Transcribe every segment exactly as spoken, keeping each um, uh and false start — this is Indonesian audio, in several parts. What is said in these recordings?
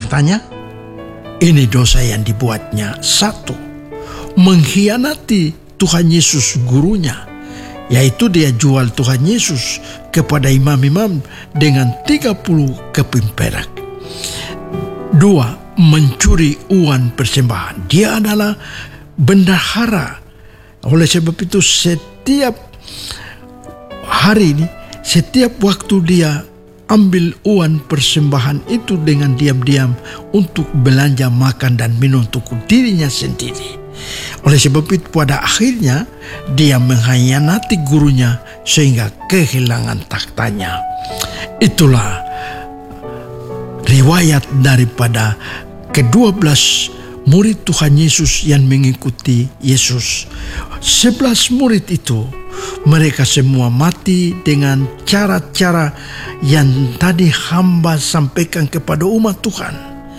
tanya, ini dosa yang dibuatnya. Satu, mengkhianati Tuhan Yesus gurunya, yaitu dia jual Tuhan Yesus kepada imam-imam dengan tiga puluh keping perak. Dua, mencuri uang persembahan. Dia adalah bendahara. Oleh sebab itu setiap hari ini, setiap waktu dia ambil uang persembahan itu dengan diam-diam untuk belanja makan dan minum untuk dirinya sendiri. Oleh sebab itu pada akhirnya dia mengkhianati gurunya sehingga kehilangan taktanya. Itulah riwayat daripada kedua belas murid Tuhan Yesus yang mengikuti Yesus. Sebelas murid itu mereka semua mati dengan cara-cara yang tadi hamba sampaikan kepada umat Tuhan.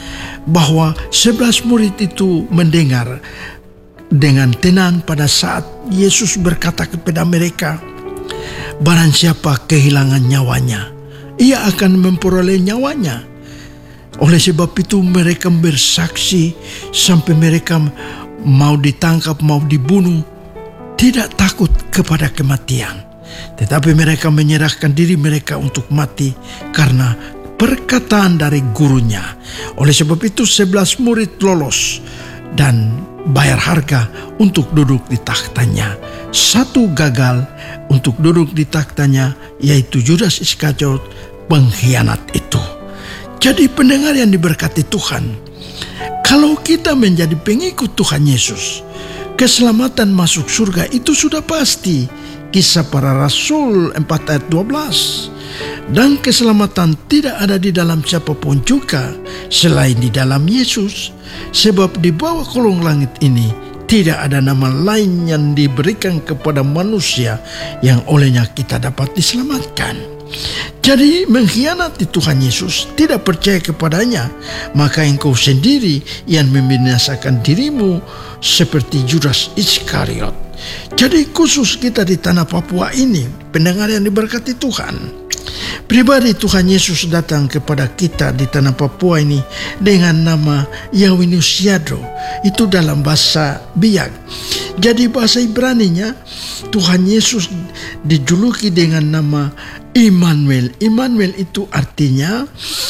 Bahwa sebelas murid itu mendengar dengan tenang pada saat Yesus berkata kepada mereka, barang siapa kehilangan nyawanya, ia akan memperoleh nyawanya. Oleh sebab itu mereka bersaksi sampai mereka mau ditangkap, mau dibunuh, tidak takut kepada kematian. Tetapi mereka menyerahkan diri mereka untuk mati karena perkataan dari gurunya. Oleh sebab itu sebelas murid lolos dan bayar harga untuk duduk di taktanya. Satu gagal untuk duduk di taktanya, yaitu Judas Iskariot, pengkhianat itu. Jadi pendengar yang diberkati Tuhan, kalau kita menjadi pengikut Tuhan Yesus, keselamatan masuk surga itu sudah pasti. Kisah Para Rasul empat ayat dua belas. Dan keselamatan tidak ada di dalam siapapun juga selain di dalam Yesus. Sebab di bawah kolong langit ini tidak ada nama lain yang diberikan kepada manusia yang olehnya kita dapat diselamatkan. Jadi mengkhianati Tuhan Yesus, tidak percaya kepadanya, maka engkau sendiri yang membinasakan dirimu seperti Judas Iskariot. Jadi khusus kita di tanah Papua ini, pendengar yang diberkati Tuhan, pribadi Tuhan Yesus datang kepada kita di tanah Papua ini dengan nama Yawinusiado. Itu dalam bahasa Biak. Jadi bahasa Ibraninya Tuhan Yesus dijuluki dengan nama Immanuel. Immanuel itu artinya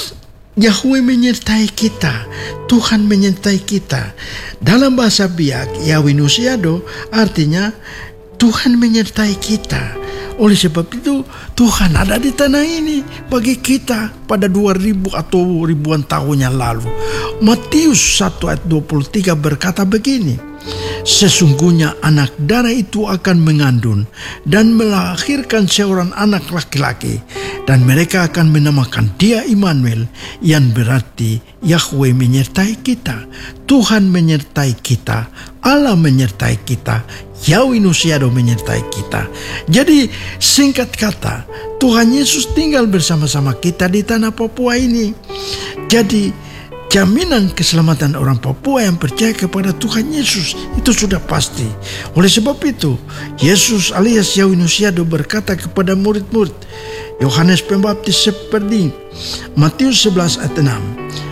Yahweh menyertai kita, Tuhan menyertai kita. Dalam bahasa Biak, Yawinusiado artinya Tuhan menyertai kita. Oleh sebab itu Tuhan ada di tanah ini bagi kita pada dua ribu atau ribuan tahun yang lalu. Matius satu ayat dua puluh tiga berkata begini, sesungguhnya anak darah itu akan mengandung dan melahirkan seorang anak laki-laki, dan mereka akan menamakan dia Immanuel, yang berarti Yahweh menyertai kita, Tuhan menyertai kita, Allah menyertai kita, Yawinusiado menyertai kita. Jadi singkat kata, Tuhan Yesus tinggal bersama-sama kita di tanah Papua ini. Jadi jaminan keselamatan orang Papua yang percaya kepada Tuhan Yesus itu sudah pasti. Oleh sebab itu Yesus alias Yawinusiado berkata kepada murid-murid Yohanes Pembaptis seperti Matius sebelas ayat enam,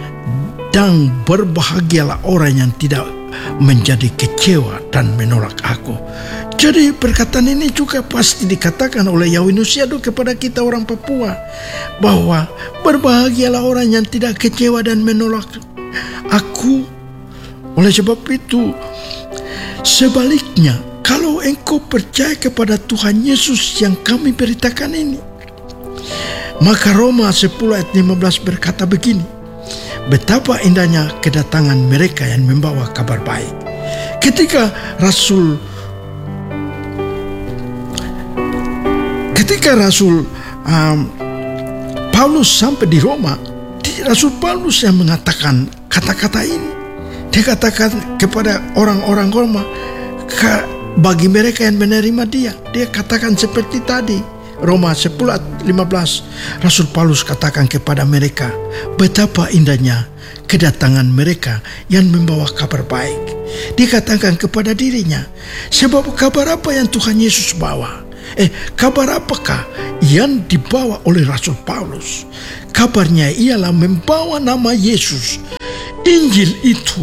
dan berbahagialah orang yang tidak menjadi kecewa dan menolak aku. Jadi perkataan ini juga pasti dikatakan oleh Yawinusiado kepada kita orang Papua, bahwa berbahagialah orang yang tidak kecewa dan menolak aku. Oleh sebab itu sebaliknya, kalau engkau percaya kepada Tuhan Yesus yang kami beritakan ini, maka Roma sepuluh ayat lima belas berkata begini, betapa indahnya kedatangan mereka yang membawa kabar baik. Ketika Rasul Ketika Rasul um, Paulus sampai di Roma, Rasul Paulus yang mengatakan kata-kata ini. Dia katakan kepada orang-orang Roma, bagi mereka yang menerima dia, dia katakan seperti tadi. Roma sepuluh ayat lima belas, Rasul Paulus katakan kepada mereka, betapa indahnya kedatangan mereka yang membawa kabar baik. Dikatakan kepada dirinya, sebab kabar apa yang Tuhan Yesus bawa? Eh, kabar apakah yang dibawa oleh Rasul Paulus? Kabarnya ialah membawa nama Yesus Injil itu,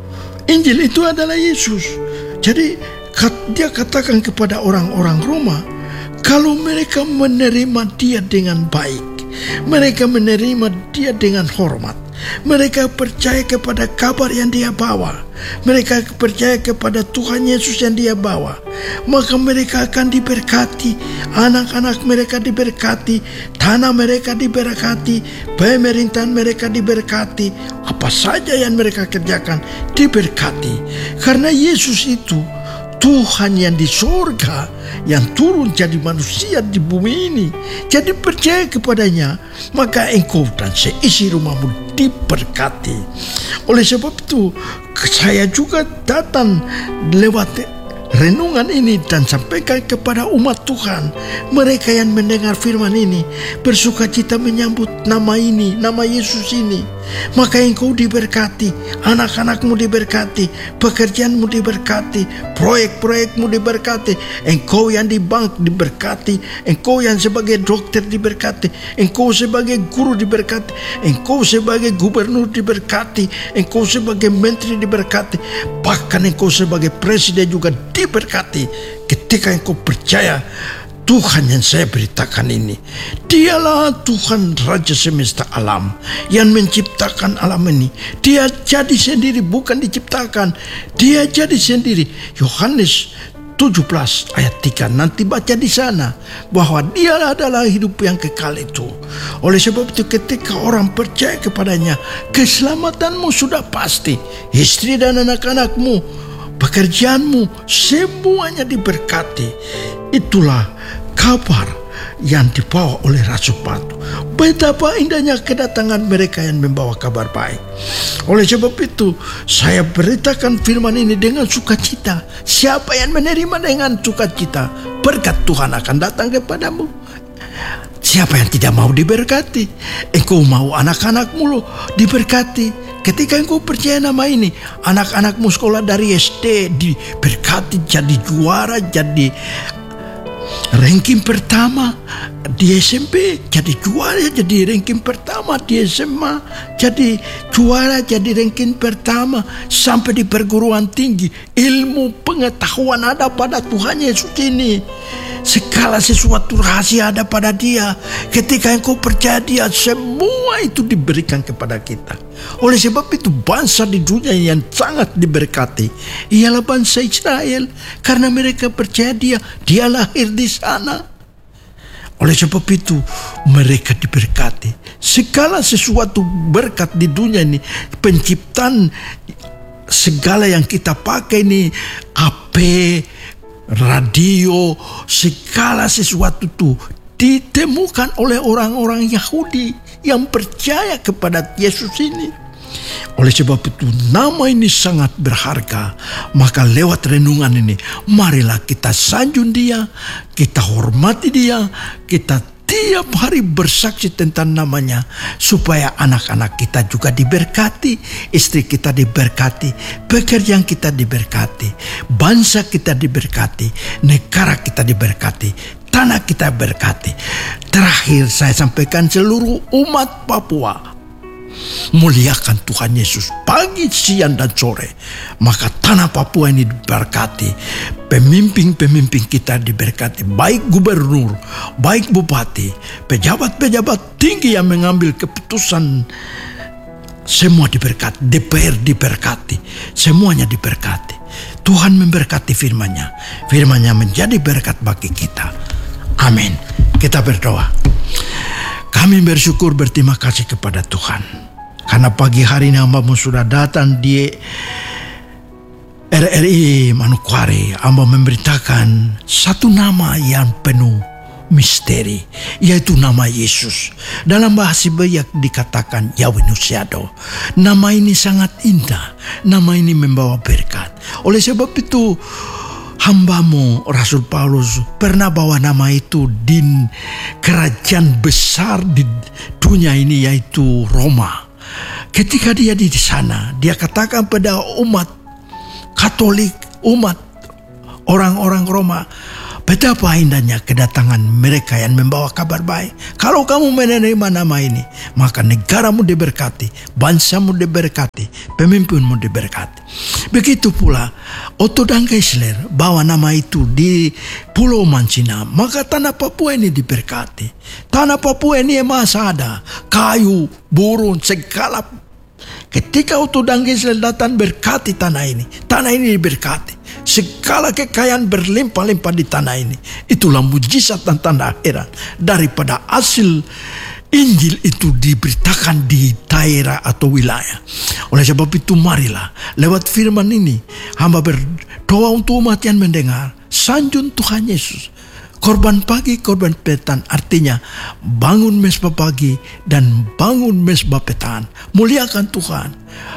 Injil itu adalah Yesus. Jadi dia katakan kepada orang-orang Roma, kalau mereka menerima dia dengan baik, mereka menerima dia dengan hormat, mereka percaya kepada kabar yang dia bawa, mereka percaya kepada Tuhan Yesus yang dia bawa, maka mereka akan diberkati, anak-anak mereka diberkati, tanah mereka diberkati, pemerintahan mereka diberkati, apa saja yang mereka kerjakan diberkati. Karena Yesus itu Tuhan yang di surga, yang turun jadi manusia di bumi ini. Jadi percaya kepadanya, maka engkau dan seisi rumahmu diberkati. Oleh sebab itu, saya juga datang lewat renungan ini dan sampaikan kepada umat Tuhan, mereka yang mendengar firman ini bersukacita menyambut nama ini, nama Yesus ini, maka engkau diberkati, anak-anakmu diberkati, pekerjaanmu diberkati, proyek-proyekmu diberkati, engkau yang di bank diberkati, engkau yang sebagai dokter diberkati, engkau sebagai guru diberkati, engkau sebagai gubernur diberkati, engkau sebagai menteri diberkati, bahkan engkau sebagai presiden juga diberkati ketika engkau percaya Tuhan yang saya beritakan ini. Dialah Tuhan Raja semesta alam yang menciptakan alam ini. Dia jadi sendiri, bukan diciptakan. Dia jadi sendiri. Yohanes tujuh belas ayat tiga, nanti baca di sana bahwa dia adalah hidup yang kekal itu. Oleh sebab itu ketika orang percaya kepadanya, keselamatanmu sudah pasti. Istri dan anak-anakmu, pekerjaanmu, semuanya diberkati. Itulah kabar yang dibawa oleh Rasul Paulus. Betapa indahnya kedatangan mereka yang membawa kabar baik. Oleh sebab itu, saya beritakan firman ini dengan sukacita. Siapa yang menerima dengan sukacita, berkat Tuhan akan datang kepadamu. Siapa yang tidak mau diberkati? Engkau mau anak-anakmu loh diberkati. Ketika engkau percaya nama ini, anak-anakmu sekolah dari S D diberkati, jadi juara, jadi ranking pertama di S M P, jadi juara, jadi ranking pertama di S M A, jadi juara, jadi ranking pertama, sampai di perguruan tinggi. Ilmu pengetahuan ada pada Tuhan Yesus ini. Segala sesuatu rahasia ada pada dia. Ketika engkau percaya dia, semua itu diberikan kepada kita. Oleh sebab itu bangsa di dunia yang sangat diberkati ialah bangsa Israel, karena mereka percaya dia, dia lahir di sana. Oleh sebab itu mereka diberkati. Segala sesuatu berkat di dunia ini, penciptaan segala yang kita pakai ini, H P, radio, segala sesuatu itu ditemukan oleh orang-orang Yahudi yang percaya kepada Yesus ini. Oleh sebab itu nama ini sangat berharga. Maka lewat renungan ini, marilah kita sanjung dia, kita hormati dia, kita tiap hari bersaksi tentang namanya, supaya anak-anak kita juga diberkati, istri kita diberkati, pekerjaan kita diberkati, bangsa kita diberkati, negara kita diberkati, tanah kita berkati. Terakhir saya sampaikan, seluruh umat Papua muliakan Tuhan Yesus pagi, siang, dan sore. Maka tanah Papua ini diberkati. Pemimpin-pemimpin kita diberkati, baik gubernur, baik bupati, pejabat-pejabat tinggi yang mengambil keputusan, semua diberkati. D P R diberkati, semuanya diberkati. Tuhan memberkati firman-Nya. Firman-Nya menjadi berkat bagi kita. Amin. Kita berdoa. Kami bersyukur, berterima kasih kepada Tuhan, karena pagi hari ini hamba-Mu sudah datang di R R I Manokwari. Hamba memberitakan satu nama yang penuh misteri, yaitu nama Yesus. Dalam bahasa Bayak dikatakan Yahweh Nusiado. Nama ini sangat indah, nama ini membawa berkat. Oleh sebab itu hamba-Mu Rasul Paulus pernah bawa nama itu di kerajaan besar di dunia ini, yaitu Roma. Ketika dia di sana, dia katakan pada umat Katolik, umat orang-orang Roma, Betapa indahnya kedatangan mereka yang membawa kabar baik. Kalau kamu menerima nama ini, maka negaramu diberkati, bangsamu diberkati, pemimpinmu diberkati. Begitu pula Otto dan Geisler bawa nama itu di Pulau Mancina, maka tanah Papua ini diberkati. Tanah Papua ini masih ada kayu, burung, segala. Ketika Otto dan Geisler datang berkati tanah ini, tanah ini diberkati. Segala kekayaan berlimpah-limpah di tanah ini. Itulah mujizat dan tanda akhirat daripada hasil Injil itu diberitakan di daerah atau wilayah. Oleh sebab itu marilah lewat firman ini hamba berdoa untuk umat yang mendengar. Sanjung Tuhan Yesus. Korban pagi, korban petang, artinya bangun mesbah pagi dan bangun mesbah petang. Muliakan Tuhan.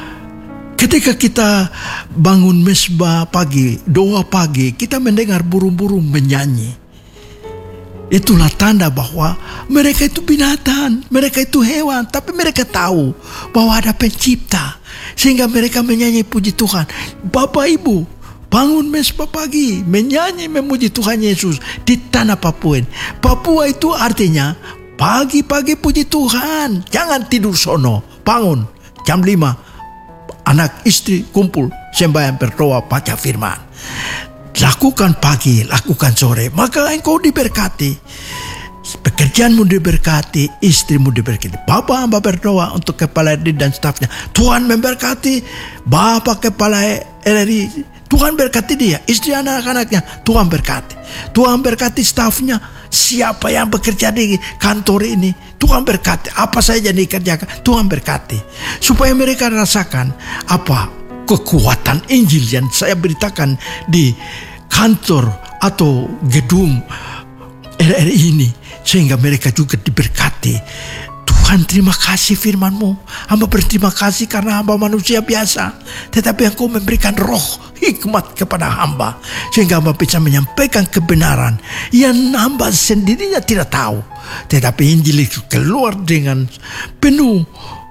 Ketika kita bangun mesbah pagi, doa pagi, kita mendengar burung-burung menyanyi. Itulah tanda bahwa mereka itu binatang, mereka itu hewan, tapi mereka tahu bahwa ada pencipta. Sehingga mereka menyanyi puji Tuhan. Bapak Ibu, bangun mesbah pagi, menyanyi memuji Tuhan Yesus di tanah Papua. Papua itu artinya pagi-pagi puji Tuhan. Jangan tidur sono, bangun jam lima. Anak istri kumpul sembahyang berdoa baca firman. Lakukan pagi, lakukan sore, maka engkau diberkati. Pekerjaanmu diberkati, istrimu diberkati. Bapak hamba berdoa untuk kepala R D dan stafnya. Tuhan memberkati Bapak kepala R R I. Tuhan berkati dia, istri anak-anaknya. Tuhan berkati. Tuhan berkati stafnya. Siapa yang bekerja di kantor ini, Tuhan berkati. Apa saja yang dikerjakan, Tuhan berkati. Supaya mereka rasakan apa kekuatan Injil yang saya beritakan di kantor atau gedung R R I ini. Sehingga mereka juga diberkati. Tuhan, terima kasih firman-Mu. Hamba berterima kasih karena hamba manusia biasa. Tetapi Engkau memberikan roh hikmat kepada hamba. Sehingga hamba bisa menyampaikan kebenaran yang hamba sendirinya tidak tahu. Tetapi Injil itu keluar dengan penuh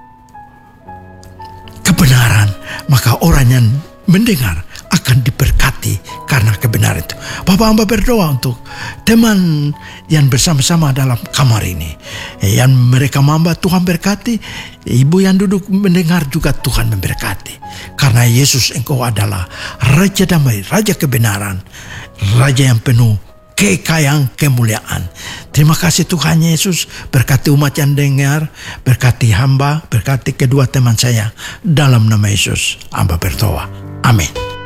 kebenaran. Maka orang yang mendengar akan diberkati karena kebenaran itu. Bapak hamba berdoa untuk teman yang bersama-sama dalam kamar ini. Yang mereka hamba Tuhan berkati. Ibu yang duduk mendengar juga Tuhan memberkati. Karena Yesus engkau adalah Raja damai, Raja kebenaran. Raja yang penuh kekayaan, kemuliaan. Terima kasih Tuhan Yesus. Berkati umat yang dengar. Berkati hamba. Berkati kedua teman saya. Dalam nama Yesus hamba berdoa. Amin.